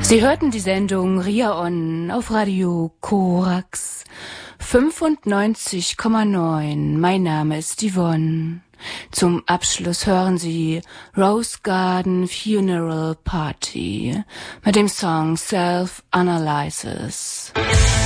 Sie hörten die Sendung Ria On auf Radio Korax 95,9. Mein Name ist Yvonne. Zum Abschluss hören Sie Rose Garden Funeral Party mit dem Song Self Analysis.